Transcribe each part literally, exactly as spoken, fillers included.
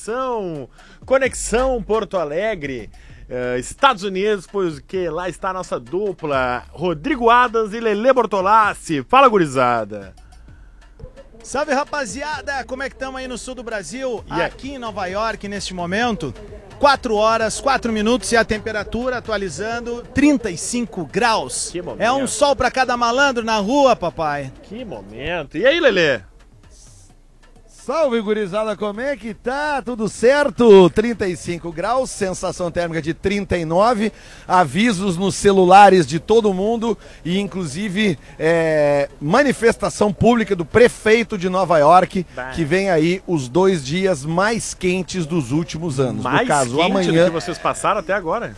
conexão, conexão Porto Alegre, uh, Estados Unidos, pois que lá está a nossa dupla, Rodrigo Adams e Lelê Bortolassi. Fala, gurizada. Salve, rapaziada, como é que estamos aí no sul do Brasil? Yeah. Aqui em Nova York, neste momento, quatro horas, quatro minutos e a temperatura atualizando trinta e cinco graus. Que momento. É um sol pra cada malandro na rua, papai. Que momento. E aí, Lelê? Salve, gurizada, como é que tá? Tudo certo? trinta e cinco graus, sensação térmica de trinta e nove, avisos nos celulares de todo mundo e inclusive é, manifestação pública do prefeito de Nova York, bah. que vem aí os dois dias mais quentes dos últimos anos. Mais no caso, quente amanhã... do que vocês passaram até agora?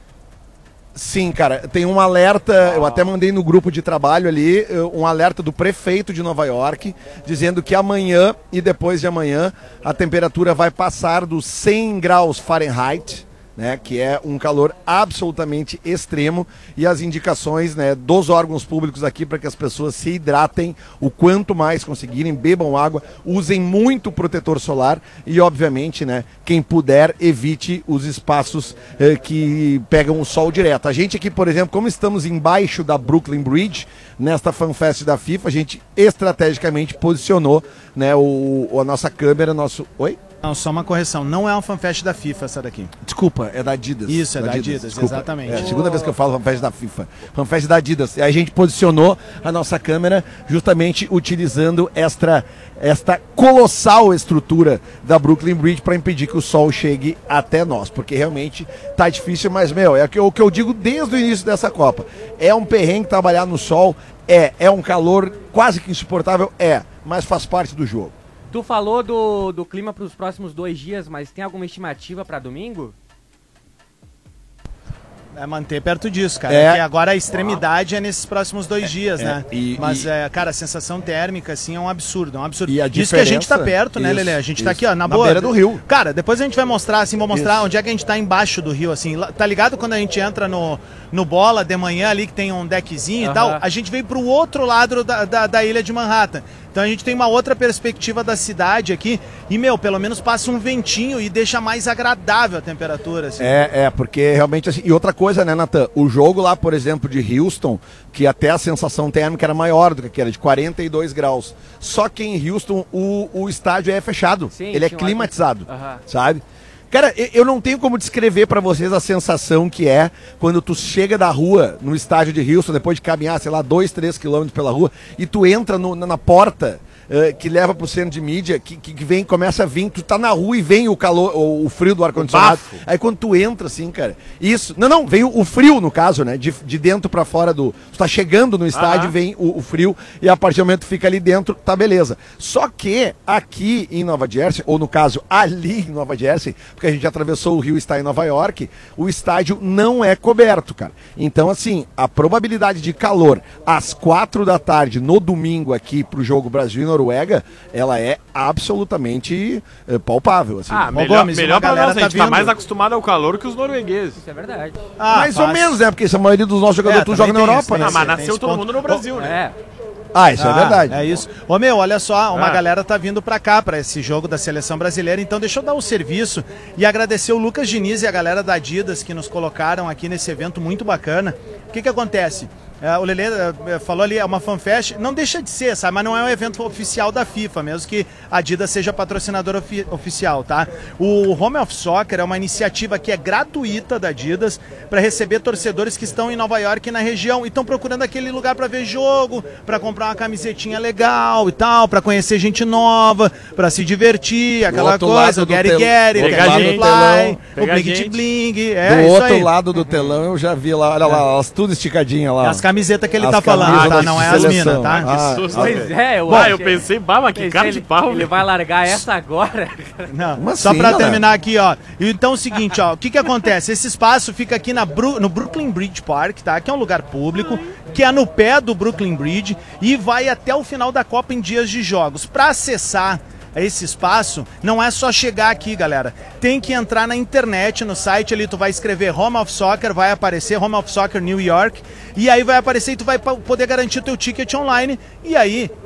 Sim, cara, tem um alerta, oh. eu até mandei no grupo de trabalho ali, um alerta do prefeito de Nova York, dizendo que amanhã e depois de amanhã a temperatura vai passar dos cem graus Fahrenheit, né, que é um calor absolutamente extremo, e as indicações, né, dos órgãos públicos aqui para que as pessoas se hidratem o quanto mais conseguirem, bebam água, usem muito protetor solar e, obviamente, né, quem puder, evite os espaços eh, que pegam o sol direto. A gente aqui, por exemplo, como estamos embaixo da Brooklyn Bridge, nesta FanFest da FIFA, a gente estrategicamente posicionou, né, o, a nossa câmera, nosso... Oi? Não, só uma correção, não é uma FanFest da FIFA essa daqui. Desculpa, é da Adidas. Isso, é da, da Adidas, Adidas exatamente. É a segunda oh. vez que eu falo FanFest da FIFA. FanFest da Adidas. E a gente posicionou a nossa câmera justamente utilizando esta, esta colossal estrutura da Brooklyn Bridge para impedir que o sol chegue até nós. Porque realmente tá difícil, mas, meu, é o que eu digo desde o início dessa Copa. É um perrengue trabalhar no sol, é. É um calor quase que insuportável, é. Mas faz parte do jogo. Tu falou do, do clima para os próximos dois dias, mas tem alguma estimativa para domingo? É manter perto disso, cara. É. Porque agora a extremidade é nesses próximos dois é, dias, é. né? E, Mas, e... É, cara, a sensação térmica, assim, é um absurdo. É um absurdo. E a Isso que a gente tá perto, né, isso, Lelê? A gente isso. tá aqui, ó, na, na boa. beira do rio. Cara, depois a gente vai mostrar, assim, vou mostrar isso. onde é que a gente tá embaixo do rio, assim. Tá ligado quando a gente entra no, no Bola de manhã ali, que tem um deckzinho uh-huh. e tal? A gente veio pro outro lado da, da, da ilha de Manhattan. Então a gente tem uma outra perspectiva da cidade aqui e, meu, pelo menos passa um ventinho e deixa mais agradável a temperatura. Assim. É, é, porque realmente assim... E outra coisa, né, Natan? O jogo lá, por exemplo, de Houston, que até a sensação térmica era maior do que aquela, de quarenta e dois graus. Só que em Houston o, o estádio é fechado. Sim, ele é climatizado, uhum. sabe? Cara, eu não tenho como descrever pra vocês a sensação que é quando tu chega da rua no estádio de Houston, depois de caminhar, sei lá, dois, três quilômetros pela rua, e tu entra no, na porta uh, que leva pro centro de mídia, que, que vem, começa a vir, tu tá na rua e vem o calor, o, o frio do ar-condicionado. Aí quando tu entra, assim, cara, isso... Não, não, vem o, o frio, no caso, né, de, de dentro pra fora do... Tu tá chegando no estádio, ah, vem o, o frio, e a partir do momento que tu fica ali dentro, tá beleza. Só que aqui em Nova Jersey, ou no caso, ali em Nova Jersey, porque a gente atravessou o rio e está em Nova York, o estádio não é coberto, cara. Então, assim, a probabilidade de calor às quatro da tarde no domingo aqui pro jogo Brasil e Noruega, ela é absolutamente é, palpável. Assim. Ah, melhor, Gomes, melhor pra nós, a gente tá, tá mais acostumado ao calor que os noruegueses. Isso é verdade. Ah, mais faz. ou menos, né? Porque a maioria dos nossos jogadores é, tudo joga na Europa, isso, né? Ah, mas nasceu todo mundo no Brasil, oh, né? É. Ah, isso ah, é verdade. É isso. Ô meu, olha só, uma ah. galera tá vindo pra cá, pra esse jogo da seleção brasileira, então deixa eu dar o serviço e agradecer o Lucas Diniz e a galera da Adidas que nos colocaram aqui nesse evento muito bacana. O que que acontece? É, o Lelê é, falou ali, é uma fanfest, não deixa de ser, sabe, mas não é um evento oficial da FIFA, mesmo que a Adidas seja patrocinadora ofi oficial, tá? O Home of Soccer é uma iniciativa que é gratuita da Adidas para receber torcedores que estão em Nova York e na região e estão procurando aquele lugar para ver jogo, para comprar uma camisetinha legal e tal, para conhecer gente nova, para se divertir, aquela coisa, o Gary Gary, o Fly, o Bling Bling, é do isso outro aí. lado do telão eu já vi lá, olha lá, elas tudo esticadinha lá. As camisetas que ele as tá falando, tá? Não é as minas, tá? Ah, que susto. Pois é, eu, Bom, eu pensei, bah, mas que cara de pau. Ele vai largar essa agora. Não, Mas só sim, pra né? terminar aqui, ó. Então é o seguinte, ó. O que que acontece? Esse espaço fica aqui na Bru no Brooklyn Bridge Park, tá? Que é um lugar público, que é no pé do Brooklyn Bridge e vai até o final da Copa em dias de jogos. Pra acessar esse espaço, não é só chegar aqui, galera. Tem que entrar na internet, no site ali, tu vai escrever Home of Soccer, vai aparecer Home of Soccer New York, e aí vai aparecer e tu vai poder garantir o teu ticket online, e aí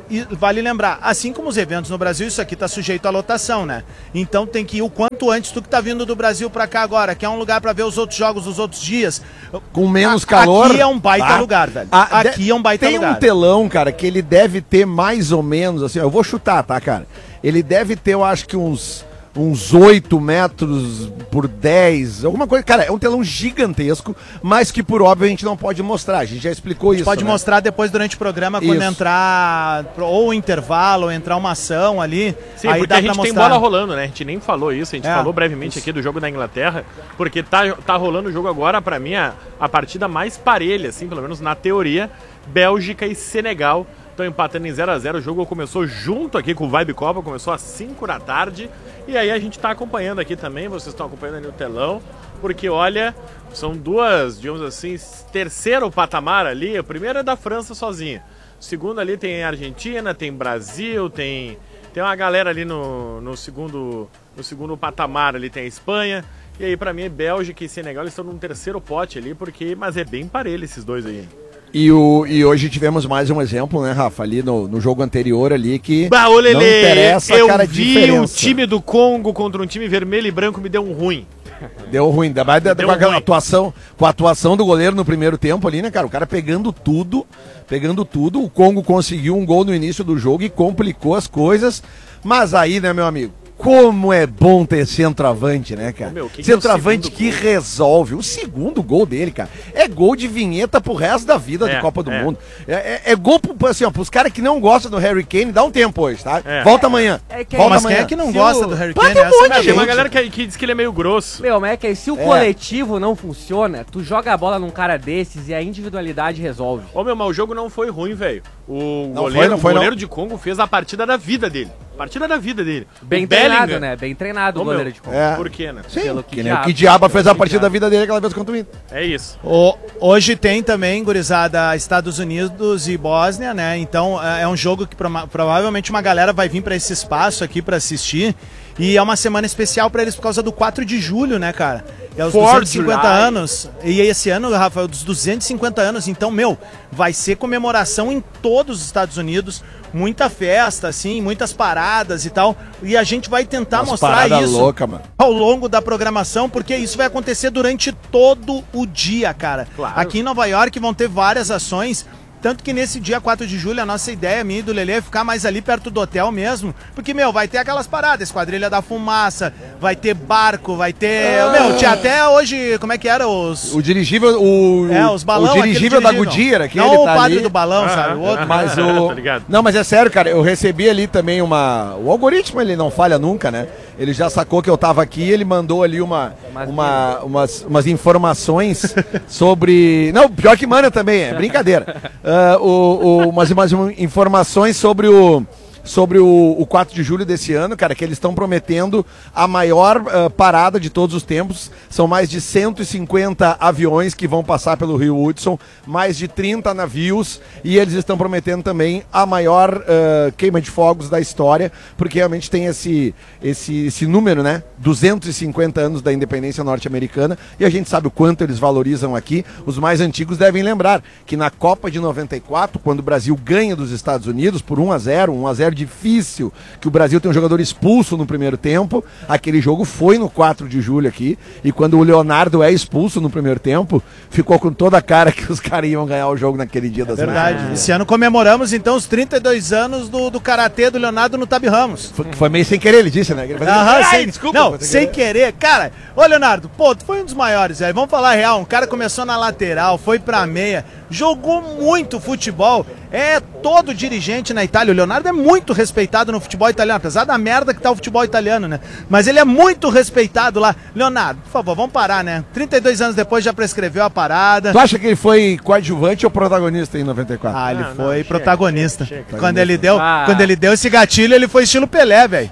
e vale lembrar, assim como os eventos no Brasil, isso aqui tá sujeito à lotação, né? Então tem que ir o quanto antes, tu que tá vindo do Brasil pra cá agora, que é um lugar pra ver os outros jogos dos outros dias. Com menos A- calor. Aqui é um baita tá? lugar, velho. Ah, Aqui de- é um baita tem lugar. um telão, cara, que ele deve ter mais ou menos, assim, ó, eu vou chutar, tá, cara? Ele deve ter, eu acho que uns... uns oito metros por dez, alguma coisa. Cara, é um telão gigantesco, mas que por óbvio a gente não pode mostrar. A gente já explicou isso. Pode né? mostrar depois durante o programa, quando Isso. entrar pro- ou intervalo, ou entrar uma ação ali. Sim, aí porque dá a gente pra tem mostrar. bola rolando, né? A gente nem falou isso, a gente É. falou brevemente aqui do jogo da Inglaterra, porque tá, tá rolando o jogo agora, pra mim, a, a partida mais parelha, assim, pelo menos na teoria, Bélgica e Senegal. Estão empatando em zero a zero, o jogo começou junto aqui com o Vibe Copa, começou às cinco da tarde, e aí a gente está acompanhando aqui também, vocês estão acompanhando ali no telão, porque olha, são duas, digamos assim, terceiro patamar ali, o primeiro é da França sozinha, o segundo ali tem Argentina, tem Brasil, tem, tem uma galera ali no, no, segundo, no segundo patamar ali, tem a Espanha, e aí pra mim Bélgica e Senegal eles estão num terceiro pote ali, porque, mas é bem parelho esses dois aí. E, o, e hoje tivemos mais um exemplo, né, Rafa, ali no, no jogo anterior ali que Bah, ô, Lelê, não interessa, eu cara, a vi diferença. o time do Congo contra um time vermelho e branco, me deu um ruim. Deu ruim, ainda mais da- Deu com aquela ruim. atuação, com a atuação do goleiro no primeiro tempo ali, né, cara? O cara pegando tudo, pegando tudo. O Congo conseguiu um gol no início do jogo e complicou as coisas. Mas aí, né, meu amigo? Como é bom ter centroavante, né, cara? Ô, meu, que que é o centroavante segundo que gol? resolve. O segundo gol dele, cara, é gol de vinheta pro resto da vida É, de Copa do é. Mundo. É, é, é gol pro, assim, ó, pros caras que não gostam do Harry Kane, dá um tempo hoje, tá? É. Volta amanhã. É que- Volta Mas quem amanhã. é que não Se gosta o- do Harry Pô, Kane? tem um Essa é a monte Tem de pergunta. uma gente. galera que, que diz que ele é meio grosso. Meu, mas é que se o É. coletivo não funciona, tu joga a bola num cara desses e a individualidade resolve. Ô meu, mas o jogo não foi ruim, velho. O Não goleiro, foi, não foi, o goleiro não. de Congo fez a partida da vida dele. Partida da vida dele. Bem O treinado, Bellingham- né? Bem treinado Ô, o goleiro meu, de Congo. É. Por quê, né? Sim, Pelo que que nem o diabo. que diaba fez a Pelo que partida da diabo. vida dele aquela vez contra o Inter. É isso. O- hoje tem também, gurizada, Estados Unidos e Bósnia, né? Então é é um jogo que proma- provavelmente uma galera vai vir pra esse espaço aqui pra assistir. E é uma semana especial pra eles por causa do quatro de julho, né, cara? É os Fourth duzentos e cinquenta July. anos. E esse ano, Rafa, é dos duzentos e cinquenta anos. Então, meu, vai ser comemoração em todos os Estados Unidos. Muita festa, assim, muitas paradas e tal. E a gente vai tentar Umas mostrar parada isso louca, mano. ao longo da programação, porque isso vai acontecer durante todo o dia, cara. Claro. Aqui em Nova York vão ter várias ações. Tanto que nesse dia quatro de julho, a nossa ideia, minha e do Lelê, é ficar mais ali perto do hotel mesmo. Porque, meu, vai ter aquelas paradas, Esquadrilha da Fumaça, vai ter barco, vai ter... Meu, tinha até hoje, como é que era? Os... O dirigível, o, É, os balão, o dirigível aquele da Goodyear, aquele Não o tá padre ali. do balão, Ah, sabe? O outro. Mas Tá o. ligado? Não, mas é sério, cara. Eu recebi ali também uma. O algoritmo, ele não falha nunca, né? Ele já sacou que eu tava aqui, ele mandou ali uma, Mas uma, umas, umas informações sobre. Não, pior que manda também, é brincadeira. Ah, o, o, umas, umas informações sobre o. Sobre o, o quatro de julho desse ano, cara, que eles estão prometendo a maior ah, parada de todos os tempos. São mais de cento e cinquenta aviões que vão passar pelo Rio Hudson, mais de trinta navios, e eles estão prometendo também a maior ah, queima de fogos da história, porque realmente tem esse, esse, esse número, né? duzentos e cinquenta anos da independência norte-americana, e a gente sabe o quanto eles valorizam aqui. Os mais antigos devem lembrar que na Copa de noventa e quatro, quando o Brasil ganha dos Estados Unidos por um a zero, um a zero difícil, que o Brasil tem um jogador expulso no primeiro tempo, aquele jogo foi no quatro de julho aqui, e quando o Leonardo é expulso no primeiro tempo, ficou com toda a cara que os caras iam ganhar o jogo naquele dia das Verdade. Mães. Esse ano comemoramos, então, os trinta e dois anos do, do Karatê do Leonardo no Tabi Ramos. Foi, foi meio sem querer, ele disse, né? Ele falou, Aham, "Ai, sem, desculpa, não, foi sem querer. Cara, ô Leonardo, pô, tu foi um dos maiores, velho. Vamos falar a real. Um cara começou na lateral, foi pra meia, jogou muito futebol. É todo dirigente na Itália. O Leonardo é muito respeitado no futebol italiano, apesar da merda que tá o futebol italiano, né? Mas ele é muito respeitado lá. Leonardo, por favor, vamos parar, né? trinta e dois anos depois já prescreveu a parada. Tu acha que ele foi coadjuvante ou protagonista em noventa e quatro? Ah, ele Não, não, foi chega, protagonista. chega, chega. Quando ele deu, Ah. quando ele deu esse gatilho, ele foi estilo Pelé, velho.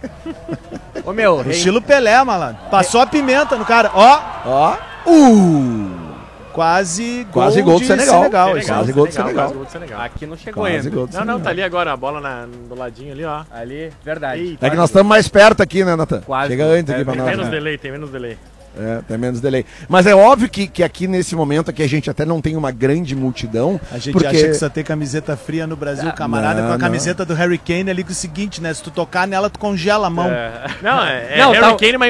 Ô meu, rei- Estilo Pelé, malandro. Passou a pimenta no cara. Ó, Ó. Uh! quase gol, Quase gol do de Senegal. Senegal. Senegal. isso. Quase gol do Senegal. quase gol do Senegal. aqui não chegou Quase ainda. gol do Não, não, Senegal. tá ali agora a bola na, do ladinho ali, ó. Ali, verdade. Eita. É que nós estamos mais perto aqui, né, Natan? Quase. Chega antes aqui É, pra tem nós. Menos né? delay, tem menos delay. É, até menos delay. Mas é óbvio que, que aqui nesse momento aqui a gente até não tem uma grande multidão. A gente porque... acha que só tem camiseta fria no Brasil, Ah, camarada, não, com a não. camiseta do Harry Kane ali com o seguinte, né? Se tu tocar nela, tu congela a mão. É. Não, é, é Não, Harry tá- Kane, mas